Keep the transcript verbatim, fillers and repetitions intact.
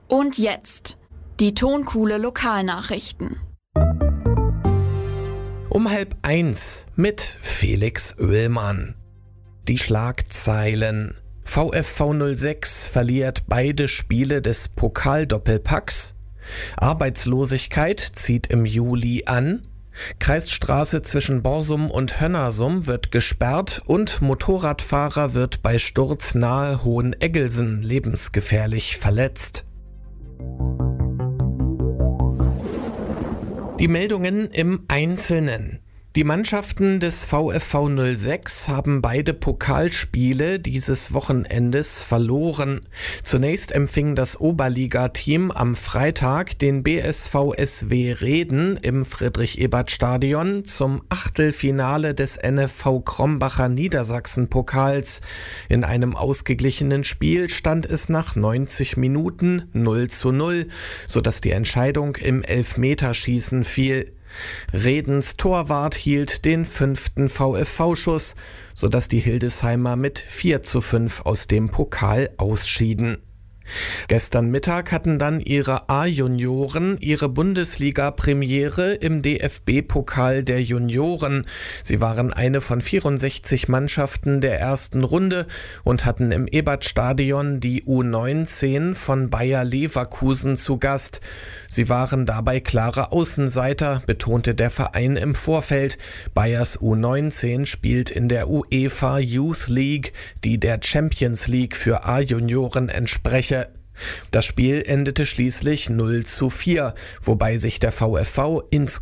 Und jetzt die Tonkuhle Lokalnachrichten. Um halb eins mit Felix Oehlmann. Die Schlagzeilen: VfV null sechs verliert beide Spiele des Pokaldoppelpacks. Arbeitslosigkeit zieht im Juli an. Kreisstraße zwischen Borsum und Hönnersum wird gesperrt und Motorradfahrer wird bei Sturz nahe Hoheneggelsen lebensgefährlich verletzt. Die Meldungen im Einzelnen. Die Mannschaften des VfV null sechs haben beide Pokalspiele dieses Wochenendes verloren. Zunächst empfing das Oberligateam am Freitag den B S V S W Reden im Friedrich-Ebert-Stadion zum Achtelfinale des N F V Krombacher Niedersachsen-Pokals. In einem ausgeglichenen Spiel stand es nach neunzig Minuten null zu null, sodass die Entscheidung im Elfmeterschießen fiel. Redens Torwart hielt den fünften VfV-Schuss, sodass die Hildesheimer mit vier zu fünf aus dem Pokal ausschieden. Gestern Mittag hatten dann ihre A-Junioren ihre Bundesliga-Premiere im D F B-Pokal der Junioren. Sie waren eine von vierundsechzig Mannschaften der ersten Runde und hatten im Ebertstadion die U neunzehn von Bayer Leverkusen zu Gast. Sie waren dabei klare Außenseiter, betonte der Verein im Vorfeld. Bayers U neunzehn spielt in der UEFA Youth League, die der Champions League für A-Junioren entspreche. Das Spiel endete schließlich null zu vier, wobei sich der VfV insgesamt